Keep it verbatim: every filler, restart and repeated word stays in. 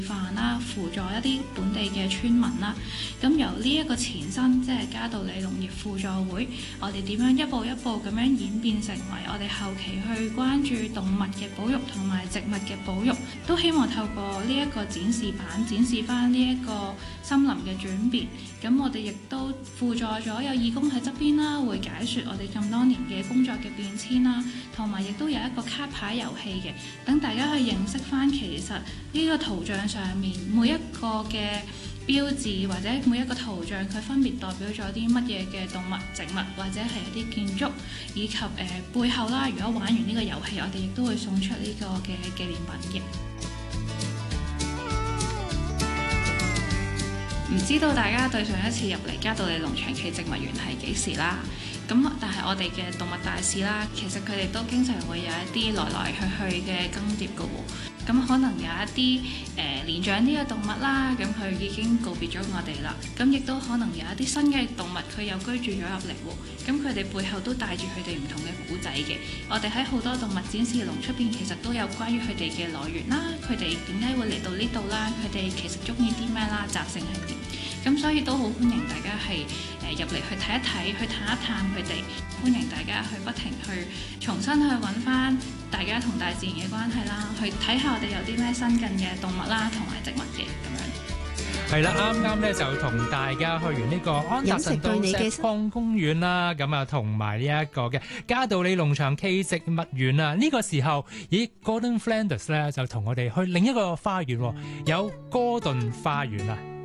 範啦，輔助一啲本地嘅村民啦。咁由呢一個前身，即係嘉道理農業輔助會，我哋點樣一步一步咁樣演變成為我哋後期去關注動物嘅保育同埋植物嘅保育，都希望透過呢一個展示板展示翻呢一個森林嘅轉變。咁我哋亦都輔助咗有義工喺側邊啦，會解説我哋咁多年嘅工作嘅變遷啦，同埋亦都有一個卡牌遊戲嘅，等大家去認識翻其實呢個圖像上面每一個嘅標誌或者每一個圖像佢分別代表咗啲乜嘢嘅動物、植物或者係一啲建築，以及誒、呃、背後啦。如果玩完呢個遊戲，我哋亦都會送出呢個嘅紀念品嘅。唔知道大家對上一次入嚟嘉道理農場暨植物園係幾時啦？咁但係我哋嘅動物大使啦，其實佢哋都經常會有一啲來來去去嘅更迭嘅喎。咁可能有一啲誒、呃、年長啲嘅動物啦，咁佢已經告別咗我哋啦。咁亦都可能有一啲新嘅動物，佢又居住咗入嚟喎。咁佢哋背後都帶住佢哋唔同嘅古仔嘅。我哋喺好多動物展示籠出邊，其實都有關於佢哋嘅來源啦，佢哋點解會嚟到呢度啦，佢哋其實中意啲咩啦，習性係點。咁所以都好歡迎大家係誒入嚟去睇一睇，去探一探佢哋。歡迎大家去不停去重新去揾翻大家同大自然嘅關係啦，去睇下我哋有啲咩新近嘅動物啦，同埋植物嘅咁樣。 係啦，啱啱咧就同大家去完呢個安達臣道石礦公園啦，咁啊同埋呢一個嘅嘉道理農場暨植物園啊。呢、這個時候，咦 Gordon Flanders 咧就同我哋去另一個花園，有哥頓花園啊。